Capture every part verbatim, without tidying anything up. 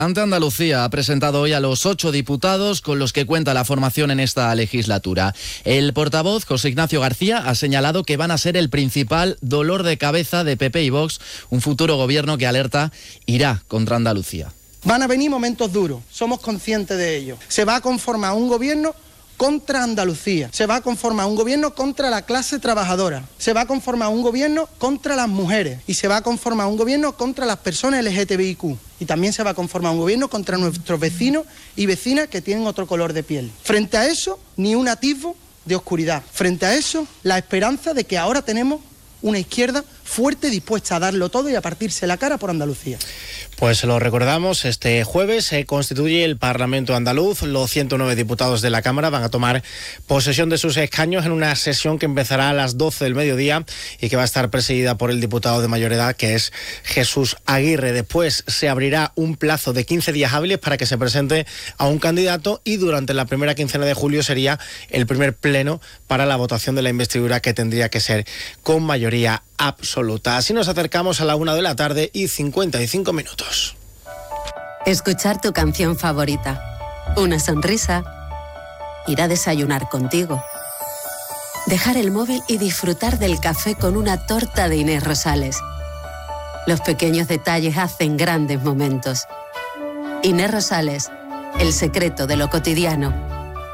Ante Andalucía ha presentado hoy a los ocho diputados con los que cuenta la formación en esta legislatura. El portavoz, José Ignacio García, ha señalado que van a ser el principal dolor de cabeza de P P y Vox, un futuro gobierno que alerta irá contra Andalucía. Van a venir momentos duros, somos conscientes de ello. Se va a conformar un gobierno contra Andalucía, se va a conformar un gobierno contra la clase trabajadora, se va a conformar un gobierno contra las mujeres y se va a conformar un gobierno contra las personas L G T B I Q y también se va a conformar un gobierno contra nuestros vecinos y vecinas que tienen otro color de piel. Frente a eso, ni un atisbo de oscuridad. Frente a eso, la esperanza de que ahora tenemos una izquierda fuerte, dispuesta a darlo todo y a partirse la cara por Andalucía. Pues lo recordamos, este jueves se constituye el Parlamento andaluz. Los ciento nueve diputados de la Cámara van a tomar posesión de sus escaños en una sesión que empezará a las doce del mediodía y que va a estar presidida por el diputado de mayor edad, que es Jesús Aguirre. Después se abrirá un plazo de quince días hábiles para que se presente a un candidato y durante la primera quincena de julio sería el primer pleno para la votación de la investidura, que tendría que ser con mayoría absoluta. Así nos acercamos a la una de la tarde y cincuenta y cinco minutos. Escuchar tu canción favorita, una sonrisa, ir a desayunar contigo, dejar el móvil y disfrutar del café con una torta de Inés Rosales. Los pequeños detalles hacen grandes momentos. Inés Rosales, el secreto de lo cotidiano.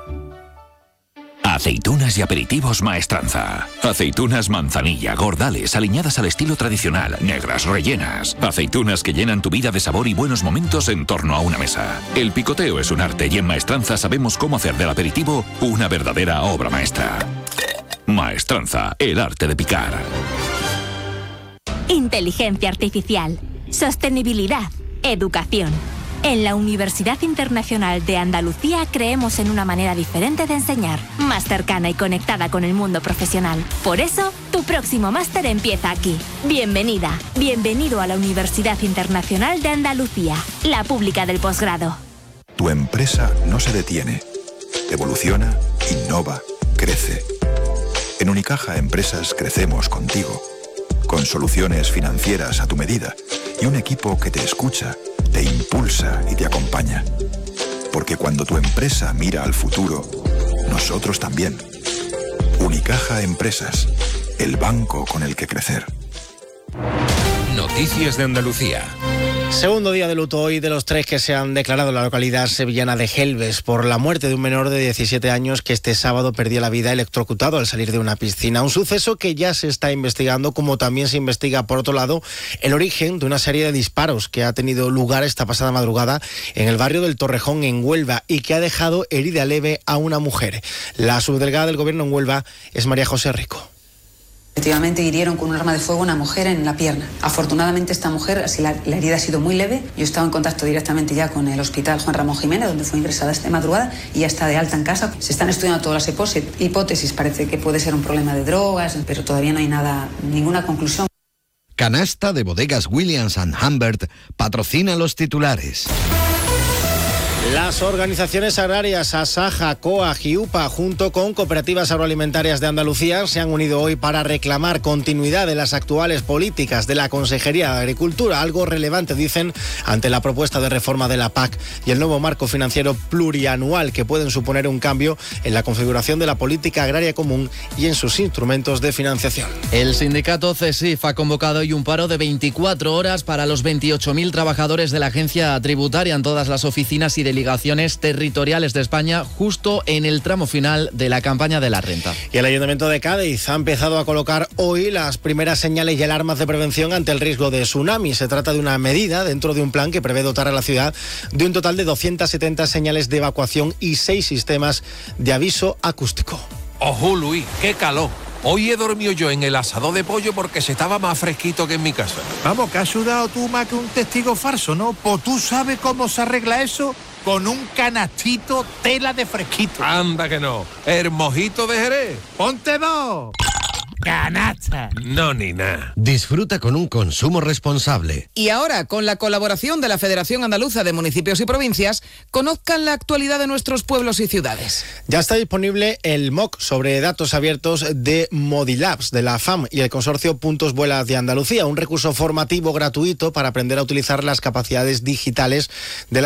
Aceitunas y aperitivos Maestranza. Aceitunas manzanilla, gordales, aliñadas al estilo tradicional, negras, rellenas. Aceitunas que llenan tu vida de sabor y buenos momentos en torno a una mesa. El picoteo es un arte y en Maestranza sabemos cómo hacer del aperitivo una verdadera obra maestra. Maestranza, el arte de picar. Inteligencia artificial, sostenibilidad, educación. En la Universidad Internacional de Andalucía creemos en una manera diferente de enseñar, más cercana y conectada con el mundo profesional. Por eso, tu próximo máster empieza aquí. Bienvenida, bienvenido a la Universidad Internacional de Andalucía, la pública del posgrado. Tu empresa no se detiene. Evoluciona, innova, crece. En Unicaja Empresas crecemos contigo, con soluciones financieras a tu medida y un equipo que te escucha, te impulsa y te acompaña. Porque cuando tu empresa mira al futuro, nosotros también. Unicaja Empresas, el banco con el que crecer. Noticias de Andalucía. Segundo día de luto hoy de los tres que se han declarado en la localidad sevillana de Gelbes por la muerte de un menor de diecisiete años que este sábado perdió la vida electrocutado al salir de una piscina. Un suceso que ya se está investigando, como también se investiga, por otro lado, el origen de una serie de disparos que ha tenido lugar esta pasada madrugada en el barrio del Torrejón, en Huelva, y que ha dejado herida leve a una mujer. La subdelegada del Gobierno en Huelva es María José Rico. Efectivamente hirieron con un arma de fuego a una mujer en la pierna. Afortunadamente esta mujer, así la, la herida ha sido muy leve. Yo he estado en contacto directamente ya con el hospital Juan Ramón Jiménez, donde fue ingresada esta madrugada y ya está de alta en casa. Se están estudiando todas las hipótesis, parece que puede ser un problema de drogas, pero todavía no hay nada, ninguna conclusión. Canasta de Bodegas Williams and Humbert patrocina los titulares. Las organizaciones agrarias Asaja, COAG y UPA, junto con Cooperativas Agroalimentarias de Andalucía, se han unido hoy para reclamar continuidad de las actuales políticas de la Consejería de Agricultura, algo relevante, dicen, ante la propuesta de reforma de la P A C y el nuevo marco financiero plurianual, que pueden suponer un cambio en la configuración de la política agraria común y en sus instrumentos de financiación. El sindicato CESIF ha convocado hoy un paro de veinticuatro horas para los veintiocho mil trabajadores de la agencia tributaria en todas las oficinas y delegaciones territoriales de España, justo en el tramo final de la campaña de la renta. Y el Ayuntamiento de Cádiz ha empezado a colocar hoy las primeras señales y alarmas de prevención ante el riesgo de tsunami. Se trata de una medida dentro de un plan que prevé dotar a la ciudad de un total de doscientas setenta señales de evacuación y seis sistemas de aviso acústico. Ojo, Luis, qué calor. Hoy he dormido yo en el asador de pollo porque se estaba más fresquito que en mi casa. Vamos, que has sudado tú más que un testigo falso, ¿no? Pues tú sabes cómo se arregla eso con un canastito tela de fresquito. Anda que no. El mojito de Jerez. ¡Ponte dos! canasta. No, ni nada. Disfruta con un consumo responsable. Y ahora, con la colaboración de la Federación Andaluza de Municipios y Provincias, conozcan la actualidad de nuestros pueblos y ciudades. Ya está disponible el M O C sobre datos abiertos de Modilabs, de la F A M y el consorcio Puntos Vuela de Andalucía, un recurso formativo gratuito para aprender a utilizar las capacidades digitales de la